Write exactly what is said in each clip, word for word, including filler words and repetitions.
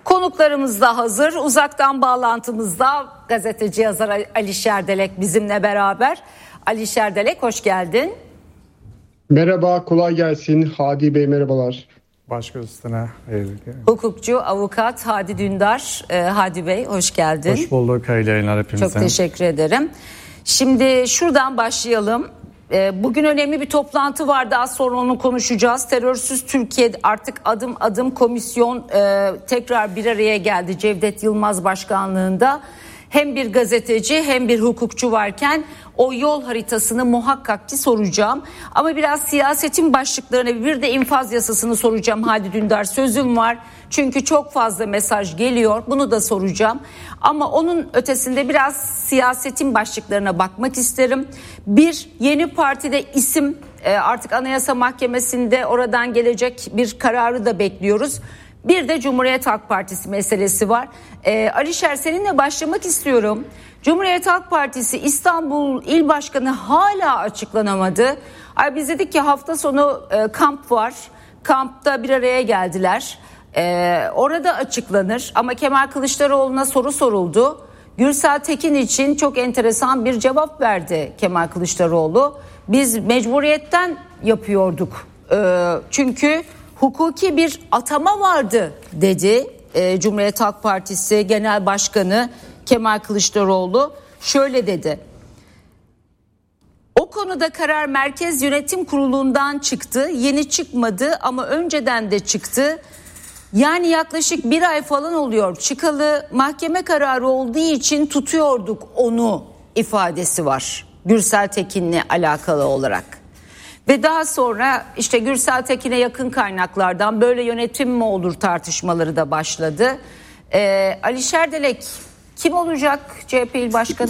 Konuklarımız da hazır. Uzaktan bağlantımızda gazeteci yazar Ali Şerdelek bizimle beraber. Ali Şerdelek, hoş geldin. Merhaba, kolay gelsin. Hadi Bey, merhabalar. Başka üstüne. Hukukçu, avukat Hadi Dündar. Ee, Hadi Bey, hoş geldin. Hoş bulduk. Hayırlı yayınlar hepimize. Çok teşekkür ederim. Şimdi şuradan başlayalım. Bugün önemli bir toplantı vardı, az sonra onu konuşacağız. Terörsüz Türkiye artık adım adım komisyon e, tekrar bir araya geldi Cevdet Yılmaz başkanlığında. Hem bir gazeteci hem bir hukukçu varken o yol haritasını muhakkak ki soracağım. Ama biraz siyasetin başlıklarını, bir de infaz yasasını soracağım Hadi Dündar, sözüm var. Çünkü çok fazla mesaj geliyor, bunu da soracağım. Ama onun ötesinde biraz siyasetin başlıklarına bakmak isterim. Bir, yeni partide isim, artık Anayasa Mahkemesi'nde oradan gelecek bir kararı da bekliyoruz. Bir de Cumhuriyet Halk Partisi meselesi var. Ee, Alişer, seninle başlamak istiyorum. Cumhuriyet Halk Partisi İstanbul İl Başkanı hala açıklanamadı. Ay, biz dedik ki hafta sonu e, kamp var. Kampta bir araya geldiler. Ee, orada açıklanır ama Kemal Kılıçdaroğlu'na soru soruldu. Gürsel Tekin için çok enteresan bir cevap verdi Kemal Kılıçdaroğlu. Biz mecburiyetten yapıyorduk. Ee, çünkü hukuki bir atama vardı dedi e, Cumhuriyet Halk Partisi Genel Başkanı Kemal Kılıçdaroğlu. Şöyle dedi: o konuda karar Merkez Yönetim Kurulu'ndan çıktı. Yeni çıkmadı ama önceden de çıktı. Yani yaklaşık bir ay falan oluyor çıkalı, mahkeme kararı olduğu için tutuyorduk onu ifadesi var Gürsel Tekin'le alakalı olarak. Ve daha sonra işte Gürsel Tekin'e yakın kaynaklardan böyle yönetim mi olur tartışmaları da başladı. Ee, Ali Şerdelek, kim olacak C H P İl Başkanı?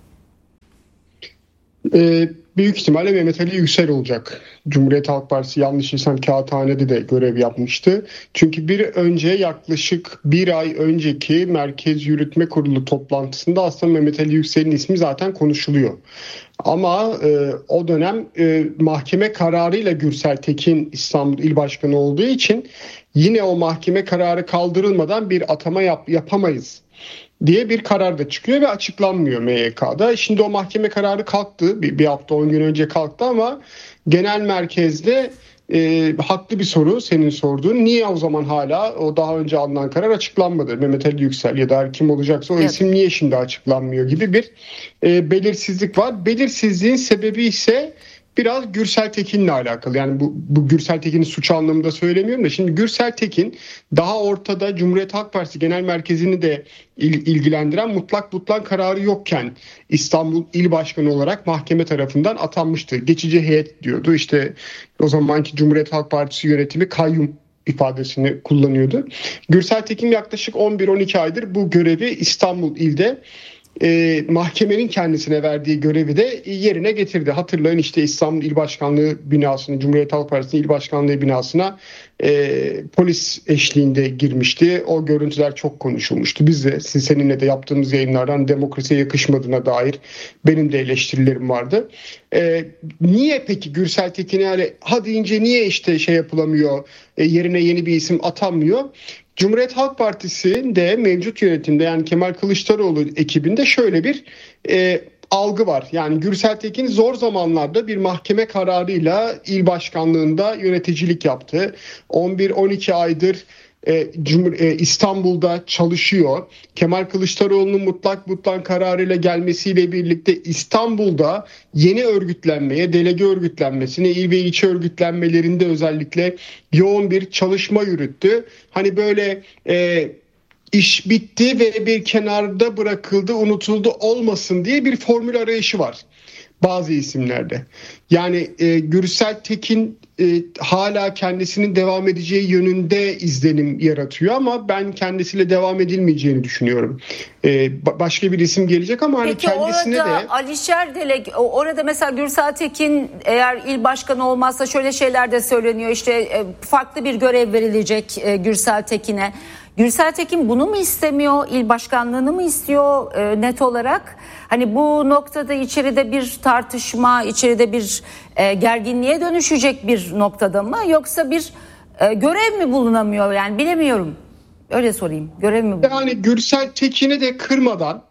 Ee, büyük ihtimalle Mehmet Ali Yüksel olacak. Cumhuriyet Halk Partisi yanlışlıysam kağıthanede de görev yapmıştı. Çünkü bir önce yaklaşık bir ay önceki Merkez Yürütme Kurulu toplantısında aslında Mehmet Ali Yüksel'in ismi zaten konuşuluyor. Ama e, o dönem e, mahkeme kararıyla Gürsel Tekin İstanbul İl Başkanı olduğu için yine o mahkeme kararı kaldırılmadan bir atama yap, yapamayız diye bir karar da çıkıyor ve açıklanmıyor M Y K'da. Şimdi o mahkeme kararı kalktı. Bir, bir hafta on gün önce kalktı ama genel merkezde e, haklı bir soru senin sorduğun. Niye o zaman hala o daha önce alınan karar açıklanmadı? Mehmet Ali Yüksel ya da kim olacaksa o evet. isim niye şimdi açıklanmıyor gibi bir e, belirsizlik var. Belirsizliğin sebebi ise biraz Gürsel Tekin'le alakalı. Yani bu, bu Gürsel Tekin'i suç anlamında söylemiyorum da şimdi Gürsel Tekin daha ortada Cumhuriyet Halk Partisi Genel Merkezi'ni de il, ilgilendiren mutlak mutlak kararı yokken İstanbul İl Başkanı olarak mahkeme tarafından atanmıştı. Geçici heyet diyordu. İşte o zamanki Cumhuriyet Halk Partisi yönetimi kayyum ifadesini kullanıyordu. Gürsel Tekin yaklaşık on bir on iki aydır bu görevi İstanbul İl'de E, mahkemenin kendisine verdiği görevi de yerine getirdi. Hatırlayın işte İstanbul İl Başkanlığı binasını, Cumhuriyet Halk Partisi İl Başkanlığı binasına e, polis eşliğinde girmişti. O görüntüler çok konuşulmuştu. Biz de siz seninle de yaptığımız yayınlardan demokrasiye yakışmadığına dair benim de eleştirilerim vardı. E, niye peki Gürsel Tekin'e yani ha deyince niye işte şey yapılamıyor, e, yerine yeni bir isim atanmıyor? Cumhuriyet Halk Partisi'nde mevcut yönetimde yani Kemal Kılıçdaroğlu ekibinde şöyle bir e, algı var. Yani Gürsel Tekin zor zamanlarda bir mahkeme kararıyla il başkanlığında yöneticilik yaptı. on bir on iki aydır e, Cumhur, e, İstanbul'da çalışıyor. Kemal Kılıçdaroğlu'nun mutlak mutlak kararıyla gelmesiyle birlikte İstanbul'da yeni örgütlenmeye, delege örgütlenmesine, il ve ilçe örgütlenmelerinde özellikle yoğun bir çalışma yürüttü. Hani böyle e, iş bitti ve bir kenarda bırakıldı, unutuldu olmasın diye bir formül arayışı var bazı isimlerde. Yani e, Gürsel Tekin e, hala kendisinin devam edeceği yönünde izlenim yaratıyor ama ben kendisiyle devam edilmeyeceğini düşünüyorum. E, başka bir isim gelecek ama Peki hani kendisine orada de... Ali Şerdelek, orada mesela Gürsel Tekin eğer il başkanı olmazsa şöyle şeyler de söyleniyor. İşte e, farklı bir görev verilecek e, Gürsel Tekin'e. Gürsel Tekin bunu mu istemiyor? İl başkanlığını mı istiyor e, net olarak? Hani bu noktada içeride bir tartışma, içeride bir e, gerginliğe dönüşecek bir noktada mı? Yoksa bir e, görev mi bulunamıyor? Yani bilemiyorum. Öyle sorayım. Görev mi bu? Yani Gürsel Tekin'i de kırmadan,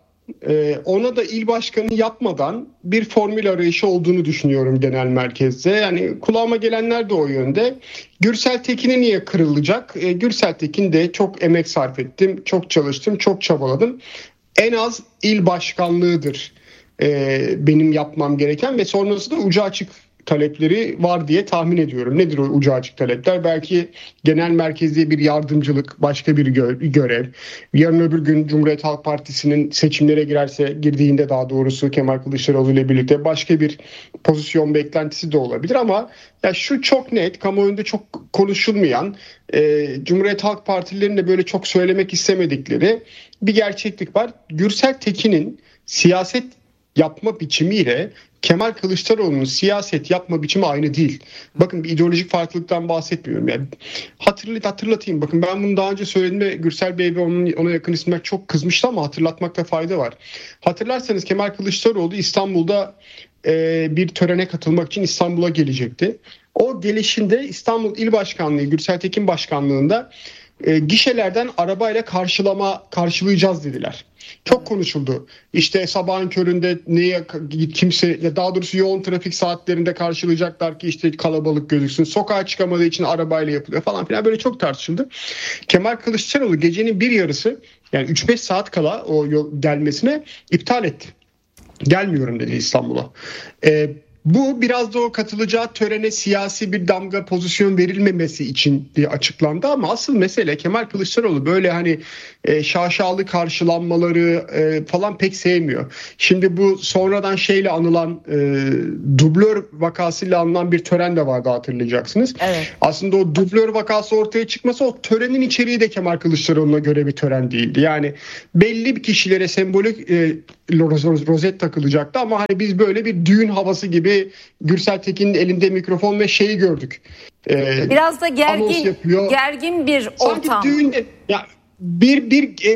ona da il başkanı yapmadan bir formül arayışı olduğunu düşünüyorum genel merkezde. Yani kulağıma gelenler de o yönde. Gürsel Tekin'e niye kırılacak? Gürsel Tekin de çok emek sarf ettim, çok çalıştım, çok çabaladım. En az il başkanlığıdır benim yapmam gereken ve sonrasında ucu açık talepleri var diye tahmin ediyorum. Nedir o ucu açık talepler? Belki genel merkezde bir yardımcılık, başka bir gö- görev. Yarın öbür gün Cumhuriyet Halk Partisi'nin seçimlere girerse, girdiğinde daha doğrusu Kemal Kılıçdaroğlu ile birlikte başka bir pozisyon beklentisi de olabilir ama ya şu çok net, kamuoyunda çok konuşulmayan, e, Cumhuriyet Halk Partililerinin de böyle çok söylemek istemedikleri bir gerçeklik var. Gürsel Tekin'in siyaset yapma biçimiyle Kemal Kılıçdaroğlu'nun siyaset yapma biçimi aynı değil. Bakın bir ideolojik farklılıktan bahsetmiyorum. Yani hatırlat, hatırlatayım. Bakın ben bunu daha önce söylediğimde Gürsel Bey ve onun, ona yakın isimler çok kızmıştı ama hatırlatmakta fayda var. Hatırlarsanız Kemal Kılıçdaroğlu İstanbul'da e, bir törene katılmak için İstanbul'a gelecekti. O gelişinde İstanbul İl Başkanlığı, Gürsel Tekin Başkanlığı'nda e, gişelerden arabayla karşılama karşılayacağız dediler. Çok konuşuldu. İşte sabahın köründe niye kimse, ya daha doğrusu yoğun trafik saatlerinde karşılayacaklar ki işte kalabalık gözüksün. Sokağa çıkamadığı için arabayla yapılıyor falan filan, böyle çok tartışıldı. Kemal Kılıçdaroğlu gecenin bir yarısı, yani üç beş saat kala o yol gelmesine iptal etti. Gelmiyorum dedi İstanbul'a. Ee, Bu biraz da o katılacağı törene siyasi bir damga, pozisyon verilmemesi için diye açıklandı ama asıl mesele Kemal Kılıçdaroğlu böyle hani e, şaşalı karşılanmaları e, falan pek sevmiyor. Şimdi bu sonradan şeyle anılan e, dublör vakasıyla anılan bir tören de vardı, hatırlayacaksınız. Evet. Aslında o dublör vakası ortaya çıkması, o törenin içeriği de Kemal Kılıçdaroğlu'na göre bir tören değildi. Yani belli bir kişilere sembolik e, rozet takılacaktı ama hani biz böyle bir düğün havası gibi Gürsel Tekin'in elinde mikrofon ve şeyi gördük. Ee, Biraz da gergin gergin bir ortam. Sanki düğünde ya bir bir e,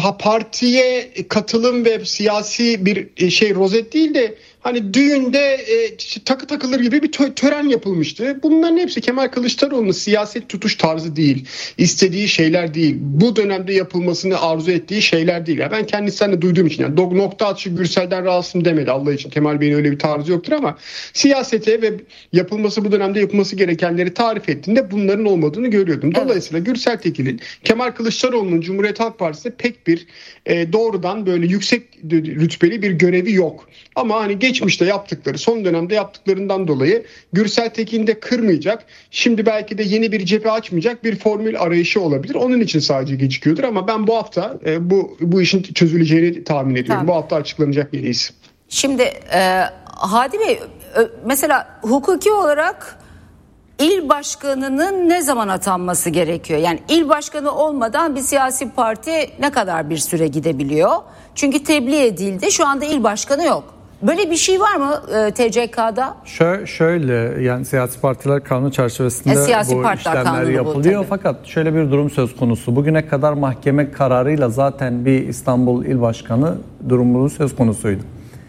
partiye katılım ve siyasi bir şey rozet değil de hani düğünde e, takı takılır gibi bir tören yapılmıştı. Bunların hepsi Kemal Kılıçdaroğlu'nun siyaset tutuş tarzı değil. İstediği şeyler değil. Bu dönemde yapılmasını arzu ettiği şeyler değil. Yani ben kendisinden de duyduğum için, yani nokta atışı Gürsel'den rahatsızım demedi Allah için. Kemal Bey'in öyle bir tarzı yoktur ama siyasete ve yapılması, bu dönemde yapılması gerekenleri tarif ettiğinde bunların olmadığını görüyordum. Dolayısıyla evet. Gürsel Tekin'in Kemal Kılıçdaroğlu'nun Cumhuriyet Halk Partisi'nde pek bir e, doğrudan böyle yüksek rütbeli bir görevi yok. Ama hani geçmişte yaptıkları, son dönemde yaptıklarından dolayı Gürsel Tekin de kırmayacak. Şimdi belki de yeni bir cephe açmayacak bir formül arayışı olabilir. Onun için sadece gecikiyordur ama ben bu hafta e, bu bu işin çözüleceğini tahmin ediyorum. Tamam. Bu hafta açıklanacak bir isim. Şimdi e, Hadi Bey, mesela hukuki olarak İl başkanının ne zaman atanması gerekiyor? Yani il başkanı olmadan bir siyasi parti ne kadar bir süre gidebiliyor? Çünkü tebliğ edildi. Şu anda il başkanı yok. Böyle bir şey var mı e, T C K'da? Şöyle, şöyle yani siyasi partiler kanunu çerçevesinde e, siyasi bu işlemler yapılıyor. Bu, fakat şöyle bir durum söz konusu. Bugüne kadar mahkeme kararıyla zaten bir İstanbul İl Başkanı durumu söz konusuydu.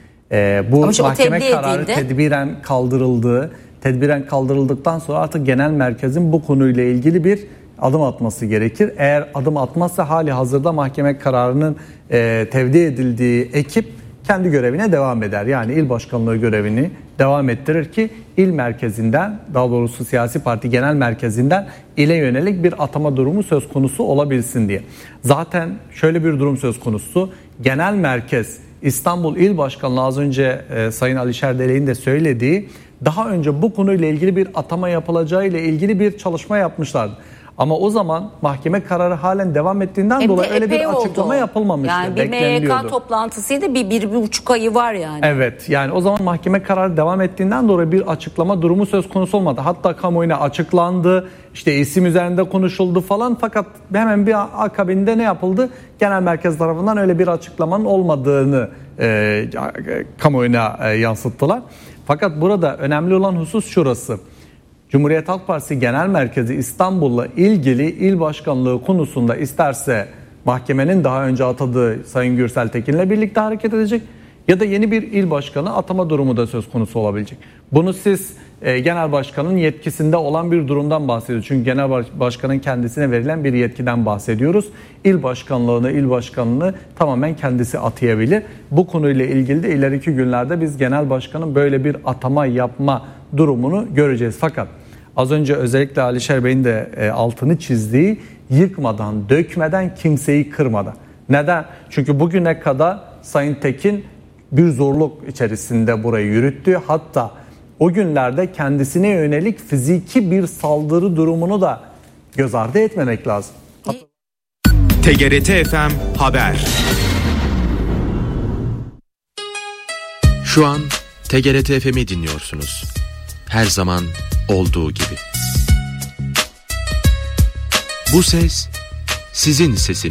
E, bu mahkeme kararı edildi. tedbiren kaldırıldı. Tedbiren kaldırıldıktan sonra artık genel merkezin bu konuyla ilgili bir adım atması gerekir. Eğer adım atmazsa hali hazırda mahkeme kararının e, tevdi edildiği ekip kendi görevine devam eder. Yani il başkanlığı görevini devam ettirir ki il merkezinden, daha doğrusu siyasi parti genel merkezinden ile yönelik bir atama durumu söz konusu olabilsin diye. Zaten şöyle bir durum söz konusu. Genel merkez İstanbul İl Başkanlığı, az önce e, Sayın Alişer Delek'in de söylediği, daha önce bu konuyla ilgili bir atama yapılacağı ile ilgili bir çalışma yapmışlardı. Ama o zaman mahkeme kararı halen devam ettiğinden Hem dolayı öyle bir açıklama oldu. yapılmamıştı. Yani bir M Y K toplantısıydı, bir, bir, bir buçuk ayı var yani. Evet, yani o zaman mahkeme kararı devam ettiğinden dolayı bir açıklama durumu söz konusu olmadı. Hatta kamuoyuna açıklandı, işte isim üzerinde konuşuldu falan, fakat hemen bir akabinde ne yapıldı? Genel merkez tarafından öyle bir açıklamanın olmadığını e, kamuoyuna e, yansıttılar. Fakat burada önemli olan husus şurası. Cumhuriyet Halk Partisi Genel Merkezi İstanbul'la ilgili il başkanlığı konusunda isterse mahkemenin daha önce atadığı Sayın Gürsel Tekin'le birlikte hareket edecek, Ya da yeni bir il başkanı atama durumu da söz konusu olabilecek. Bunu siz e, genel başkanın yetkisinde olan bir durumdan bahsediyoruz. Çünkü genel başkanın kendisine verilen bir yetkiden bahsediyoruz. İl başkanlığını, il başkanlığını tamamen kendisi atayabilir. Bu konuyla ilgili de ileriki günlerde biz genel başkanın böyle bir atama yapma durumunu göreceğiz. Fakat az önce özellikle Alişer Bey'in de e, altını çizdiği yıkmadan, dökmeden, kimseyi kırmadan. Neden? Çünkü bugüne kadar Sayın Tekin bir zorluk içerisinde burayı yürüttü. Hatta o günlerde kendisine yönelik fiziki bir saldırı durumunu da göz ardı etmemek lazım. T G R T F M Haber. Şu an T G R T F M'i dinliyorsunuz. Her zaman olduğu gibi. Bu ses sizin sesiniz.